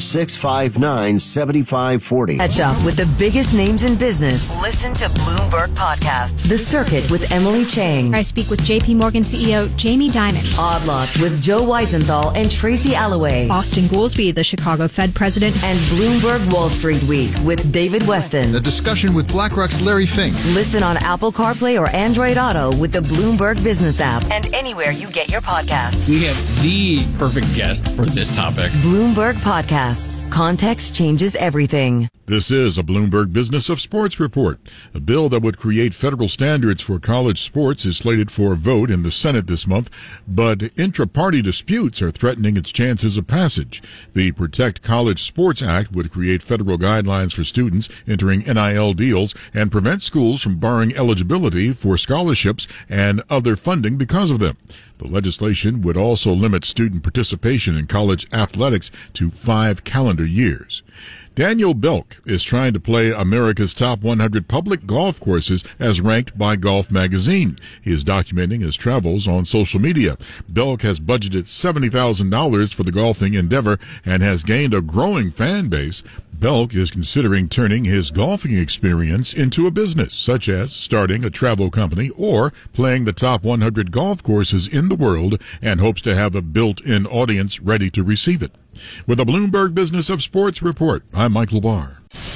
800-659-7540. Catch up with the biggest names in business. Listen to Bloomberg Podcasts. The Circuit with Emily Chang. I speak with JP Morgan CEO Jamie Dimon. Odd Lots with Joe Weisenthal and Tracy Alloway. Austin Goolsbee, the Chicago Fed president. And Bloomberg Wall Street Week with David Weston. A discussion with BlackRock's Larry Fink. Listen on Apple CarPlay or Android Auto with the Bloomberg Business app and anywhere you get your podcasts. We have the perfect guest for this topic. Bloomberg Podcasts. Context changes everything. This is a Bloomberg Business of Sports report. A bill that would create federal standards for college sports is slated for a vote in the Senate this month, but intra-party disputes are threatening its chances of passage. The Protect College Sports Act would create federal guidelines for students entering NIL deals and prevent schools from barring eligibility for scholarships and other funding because of them. The legislation would also limit student participation in college athletics to 5 calendar years. Daniel Belk is trying to play America's top 100 public golf courses as ranked by Golf Magazine. He is documenting his travels on social media. Belk has budgeted $70,000 for the golfing endeavor and has gained a growing fan base. Belk is considering turning his golfing experience into a business, such as starting a travel company or playing the top 100 golf courses in the world, and hopes to have a built-in audience ready to receive it. With a Bloomberg Business of Sports report, I'm Mike Labar.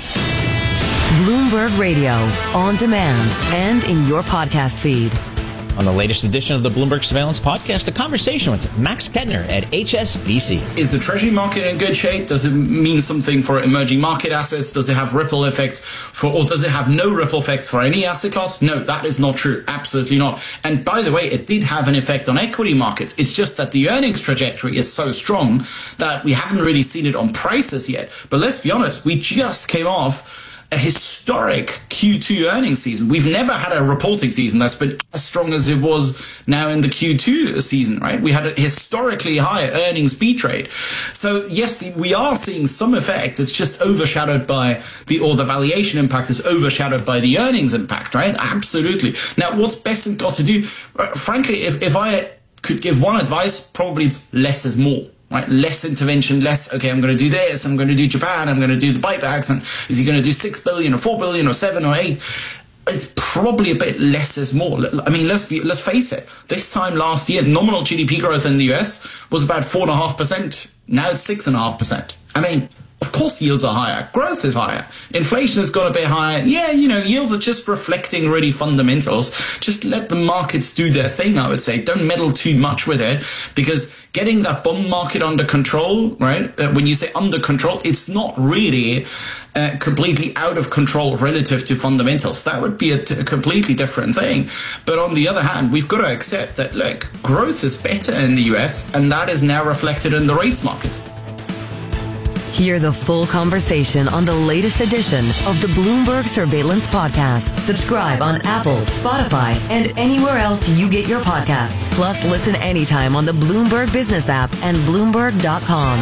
Bloomberg Radio, on demand and in your podcast feed. On the latest edition of the Bloomberg Surveillance Podcast, a conversation with Max Kettner at HSBC. Is the Treasury market in good shape? Does it mean something for emerging market assets? Does it have ripple effects or does it have no ripple effect for any asset class? No, that is not true. Absolutely not. And by the way, it did have an effect on equity markets. It's just that the earnings trajectory is so strong that we haven't really seen it on prices yet. But let's be honest, we just came off a historic Q2 earnings season. We've never had a reporting season that's been as strong as it was now in the Q2 season, right? We had a historically high earnings beat rate. So yes, we are seeing some effect. It's just overshadowed by the valuation impact is overshadowed by the earnings impact, right? Absolutely. Now, what's best got to do? Frankly, if I could give one advice, probably it's less is more. Right, less intervention, less, okay, I'm going to do this, I'm going to do Japan, I'm going to do the buybacks, and is he going to do 6 billion or 4 billion or 7 or 8? It's probably a bit less is more. I mean, let's face it. This time last year, nominal GDP growth in the US was about 4.5%. Now it's 6.5%. I mean, of course yields are higher. Growth is higher. Inflation has got a bit higher. Yeah, yields are just reflecting really fundamentals. Just let the markets do their thing, I would say. Don't meddle too much with it, because getting that bond market under control, right? When you say under control, it's not really completely out of control relative to fundamentals. That would be a completely different thing. But on the other hand, we've got to accept that, look, growth is better in the US, and that is now reflected in the rates market. Hear the full conversation on the latest edition of the Bloomberg Surveillance Podcast. Subscribe on Apple, Spotify, and anywhere else you get your podcasts. Plus, listen anytime on the Bloomberg Business app and Bloomberg.com.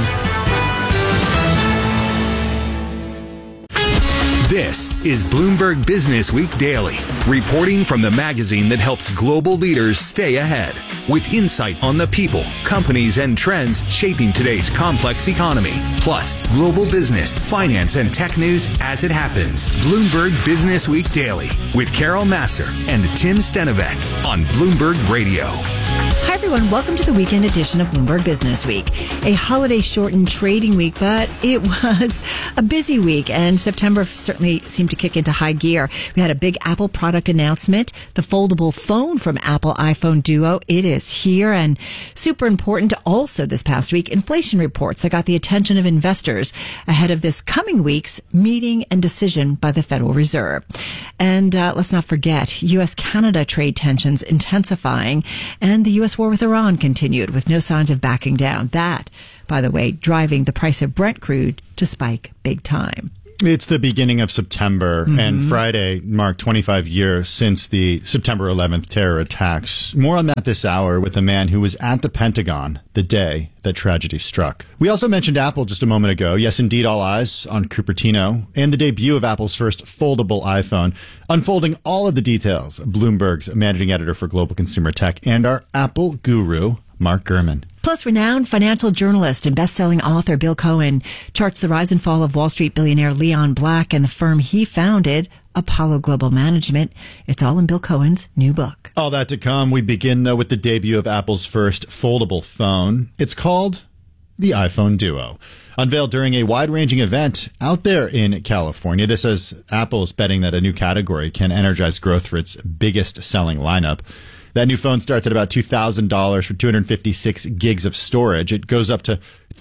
This is Bloomberg Business Week Daily, reporting from the magazine that helps global leaders stay ahead, with insight on the people, companies, and trends shaping today's complex economy. Plus, global business, finance, and tech news as it happens. Bloomberg Business Week Daily with Carol Massar and Tim Stenovec on Bloomberg Radio. Hi, everyone. Welcome to the weekend edition of Bloomberg Business Week. A holiday-shortened trading week, but it was a busy week, and September certainly seemed to kick into high gear. We had a big Apple product announcement, the foldable phone from Apple iPhone Duo. It is here, and super important also this past week, inflation reports that got the attention of investors ahead of this coming week's meeting and decision by the Federal Reserve. And let's not forget, U.S.-Canada trade tensions intensifying, and the U.S. war with Iran continued with no signs of backing down. That, by the way, driving the price of Brent crude to spike big time. It's the beginning of September, and Friday marked 25 years since the September 11th terror attacks. More on that this hour with a man who was at the Pentagon the day that tragedy struck. We also mentioned Apple just a moment ago. Yes, indeed, all eyes on Cupertino and the debut of Apple's first foldable iPhone. Unfolding all of the details, Bloomberg's managing editor for global consumer tech and our Apple guru, Mark Gurman. Plus, renowned financial journalist and best-selling author Bill Cohen charts the rise and fall of Wall Street billionaire Leon Black and the firm he founded, Apollo Global Management. It's all in Bill Cohen's new book. All that to come. We begin, though, with the debut of Apple's first foldable phone. It's called the iPhone Duo. Unveiled during a wide-ranging event out there in California. This as Apple is betting that a new category can energize growth for its biggest-selling lineup. That new phone starts at about $2,000 for 256 gigs of storage. It goes up to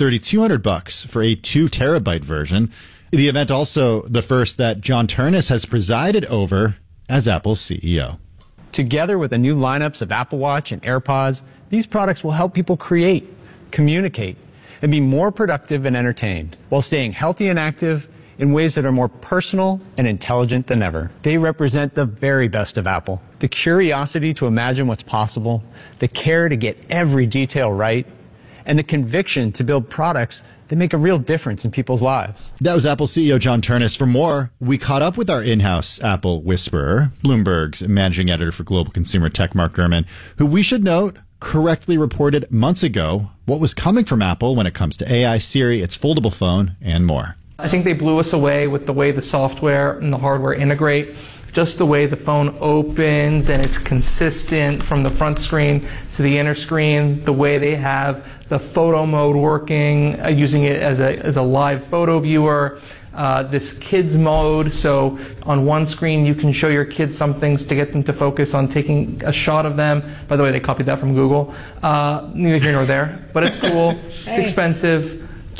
$3,200 for a 2 terabyte version. The event also the first that John Ternus has presided over as Apple's CEO. Together with the new lineups of Apple Watch and AirPods, these products will help people create, communicate, and be more productive and entertained while staying healthy and active in ways that are more personal and intelligent than ever. They represent the very best of Apple. The curiosity to imagine what's possible, the care to get every detail right, and the conviction to build products that make a real difference in people's lives. That was Apple CEO John Ternus. For more, we caught up with our in-house Apple whisperer, Bloomberg's managing editor for global consumer tech, Mark Gurman, who we should note correctly reported months ago what was coming from Apple when it comes to AI, Siri, its foldable phone, and more. I think they blew us away with the way the software and the hardware integrate, just the way the phone opens and it's consistent from the front screen to the inner screen, the way they have the photo mode working, using it as a live photo viewer, this kids mode, so on one screen you can show your kids some things to get them to focus on taking a shot of them. By the way, they copied that from Google. Neither here nor there, but it's cool. It's expensive.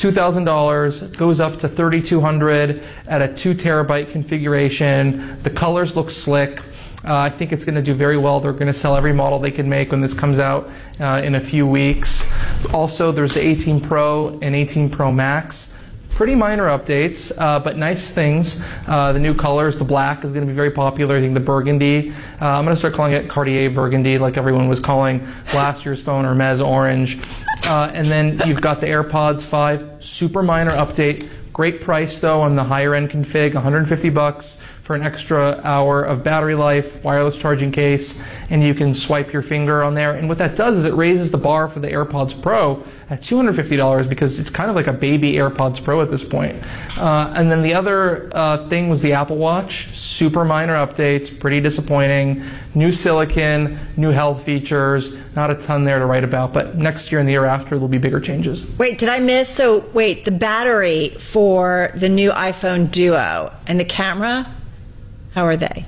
$2,000, goes up to $3,200 at a 2 terabyte configuration. The colors look slick. I think it's going to do very well. They're going to sell every model they can make when this comes out in a few weeks. Also, there's the 18 Pro and 18 Pro Max. Pretty minor updates, but nice things. The new colors, the black is going to be very popular. I think the burgundy. I'm going to start calling it Cartier burgundy like everyone was calling last year's phone, Hermes orange. And then you've got the AirPods 5, super minor update. Great price though on the higher end config, $150 for an extra hour of battery life, wireless charging case, and you can swipe your finger on there. And what that does is it raises the bar for the AirPods Pro at $250 because it's kind of like a baby AirPods Pro at this point. And then the other thing was the Apple Watch. Super minor updates, pretty disappointing. New silicon, new health features, not a ton there to write about, but next year and the year after there'll be bigger changes. Wait, did I miss? So wait, the battery for the new iPhone Duo and the camera, how are they?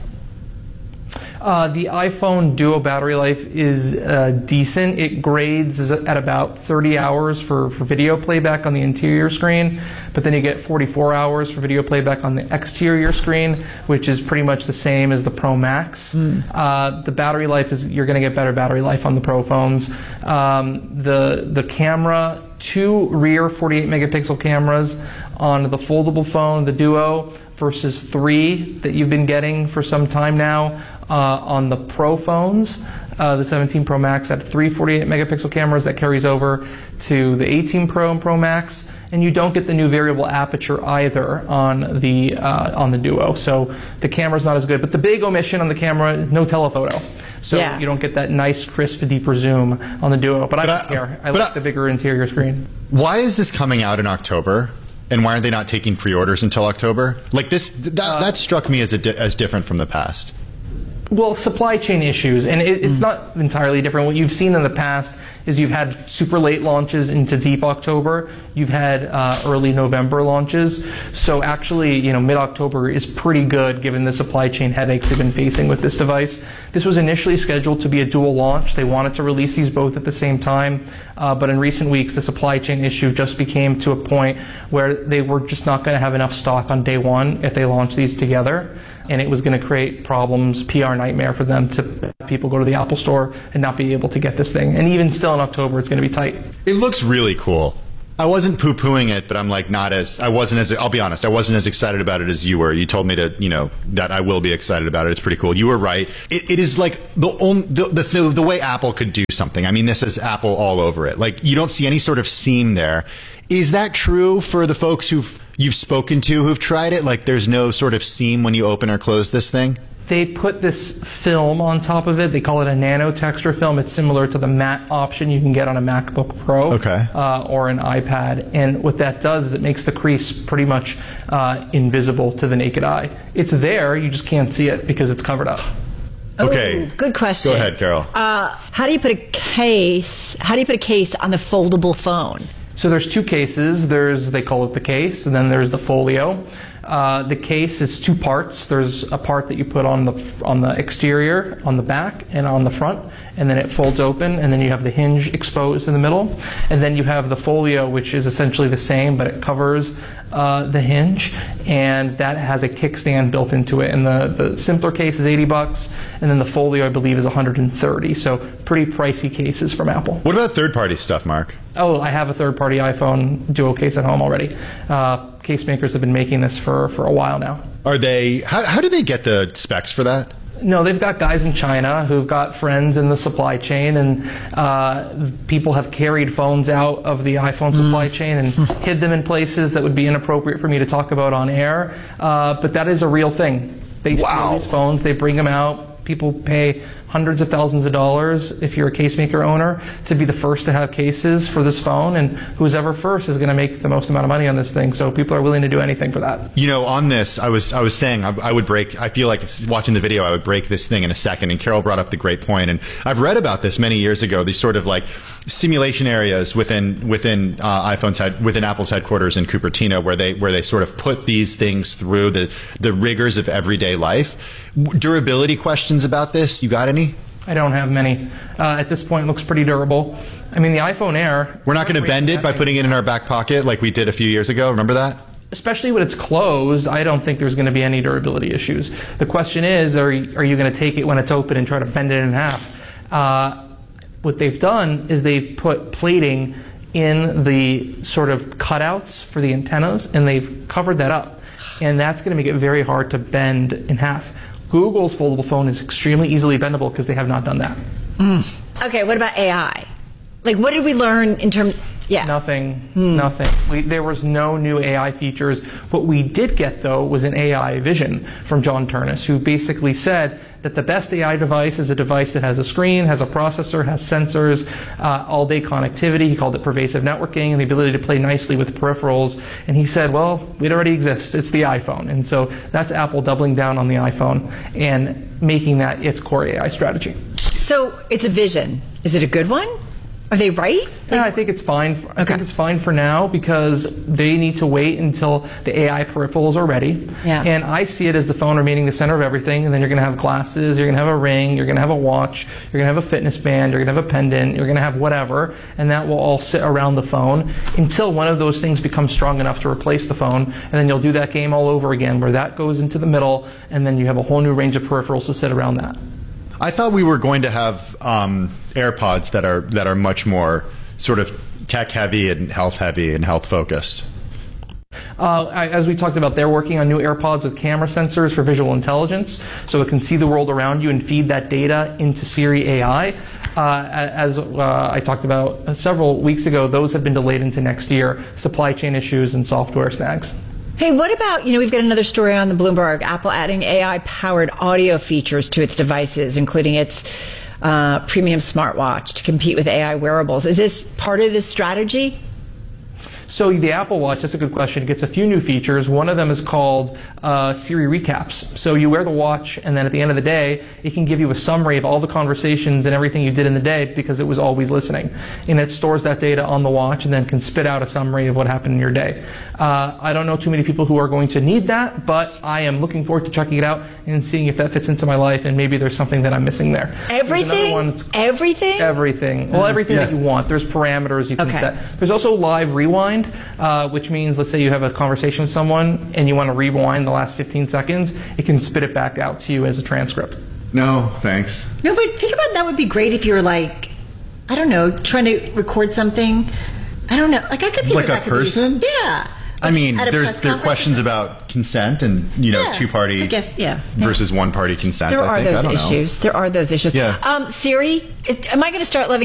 The iPhone Duo battery life is decent. It grades at about 30 hours for video playback on the interior screen, but then you get 44 hours for video playback on the exterior screen, which is pretty much the same as the Pro Max. The battery life is, you're going to get better battery life on the Pro phones. The camera, 2 rear 48 megapixel cameras on the foldable phone, the Duo, versus 3 that you've been getting for some time now on the Pro phones. The 17 Pro Max had 3 48 megapixel cameras. That carries over to the 18 Pro and Pro Max. And you don't get the new variable aperture either on the Duo. So the camera's not as good. But the big omission on the camera, no telephoto. So you don't get that nice, crisp, deeper zoom on the Duo. But I don't care. I like the bigger interior screen. Why is this coming out in October? And why are they not taking pre-orders until October? Like this, that struck me as different from the past. Well, supply chain issues, and it's not entirely different. What you've seen in the past is you've had super late launches into deep October. You've had early November launches. So actually, mid-October is pretty good given the supply chain headaches they've been facing with this device. This was initially scheduled to be a dual launch. They wanted to release these both at the same time, but in recent weeks, the supply chain issue just became to a point where they were just not going to have enough stock on day one if they launched these together. And it was going to create problems, PR nightmare for them to have people go to the Apple Store and not be able to get this thing. And even still in October, it's going to be tight. It looks really cool. I wasn't poo-pooing it, but I'm like I'll be honest, I wasn't as excited about it as you were. You told me that I will be excited about it. It's pretty cool. You were right. It is like the way Apple could do something. I mean, this is Apple all over it. Like, you don't see any sort of seam there. Is that true for the folks you've spoken to who've tried it? Like, there's no sort of seam when you open or close this thing? They put this film on top of it. They call it a nano texture film. It's similar to the matte option you can get on a MacBook Pro or an iPad. And what that does is it makes the crease pretty much invisible to the naked eye. It's there, you just can't see it because it's covered up. Okay. Ooh, good question. Go ahead, Carol. How do you put a case on the foldable phone? So there's 2 cases. They call it the case, and then there's the folio. The case is 2 parts. There's a part that you put on the exterior, on the back, and on the front, and then it folds open, and then you have the hinge exposed in the middle, and then you have the folio, which is essentially the same, but it covers the hinge, and that has a kickstand built into it. And the simpler case is $80, and then the folio, I believe, is $130. So pretty pricey cases from Apple. What about third-party stuff, Mark? Oh, I have a third-party iPhone Duo case at home already. Case makers have been making this for a while now. Are they? How do they get the specs for that? No, they've got guys in China who've got friends in the supply chain, and people have carried phones out of the iPhone supply chain and hid them in places that would be inappropriate for me to talk about on air. But that is a real thing. They steal these phones, they bring them out. People pay hundreds of thousands of dollars if you're a case maker owner to be the first to have cases for this phone, and who's ever first is going to make the most amount of money on this thing. So people are willing to do anything for that. On this, I was saying I would break. I feel like watching the video, I would break this thing in a second. And Carol brought up the great point, and I've read about this many years ago. These sort of like simulation areas within Apple's headquarters in Cupertino, where they sort of put these things through the rigors of everyday life. Durability questions about this? You got any? I don't have many. At this point, it looks pretty durable. I mean, the iPhone Air... We're not going to bend it by putting it in our back pocket like we did a few years ago. Remember that? Especially when it's closed, I don't think there's going to be any durability issues. The question is, are you going to take it when it's open and try to bend it in half? What they've done is they've put plating in the sort of cutouts for the antennas, and they've covered that up. And that's going to make it very hard to bend in half. Google's foldable phone is extremely easily bendable because they have not done that. Okay, what about AI? Like, what did we learn in terms... Yeah. Nothing. There was no new AI features. What we did get, though, was an AI vision from John Turnus, who basically said that the best AI device is a device that has a screen, has a processor, has sensors, all-day connectivity. He called it pervasive networking, and the ability to play nicely with peripherals. And he said, well, it already exists. It's the iPhone. And so that's Apple doubling down on the iPhone and making that its core AI strategy. So it's a vision. Is it a good one? Are they right? Yeah, I think it's fine. I think it's fine for now because they need to wait until the AI peripherals are ready. Yeah. And I see it as the phone remaining the center of everything. And then you're going to have glasses, you're going to have a ring, you're going to have a watch, you're going to have a fitness band, you're going to have a pendant, you're going to have whatever, and that will all sit around the phone until one of those things becomes strong enough to replace the phone. And then you'll do that game all over again where that goes into the middle, and then you have a whole new range of peripherals to sit around that. I thought we were going to have AirPods that are much more sort of tech heavy and health focused? As we talked about, they're working on new AirPods with camera sensors for visual intelligence, so it can see the world around you and feed that data into Siri AI. As I talked about several weeks ago, those have been delayed into next year, supply chain issues and software snags. Hey, what about, we've got another story on the Bloomberg, Apple adding AI-powered audio features to its devices, including its premium smartwatch to compete with AI wearables. Is this part of this strategy? So the Apple Watch, that's a good question. It gets a few new features. One of them is called Siri Recaps. So you wear the watch, and then at the end of the day, it can give you a summary of all the conversations and everything you did in the day because it was always listening. And it stores that data on the watch and then can spit out a summary of what happened in your day. I don't know too many people who are going to need that, but I am looking forward to checking it out and seeing if that fits into my life, and maybe there's something that I'm missing there. Everything? Everything? Everything. Well, everything that you want. There's parameters you can set. There's also live rewind. Which means, let's say you have a conversation with someone and you want to rewind the last 15 seconds, it can spit it back out to you as a transcript. No, thanks. No, but think about that would be great if you're like, I don't know, trying to record something. I don't know. Like I could see like that a person? Yeah. I mean, there are questions about consent and, two-party I guess, versus one-party consent. There I are those issues. There are those issues. Yeah. Siri, am I going to start loving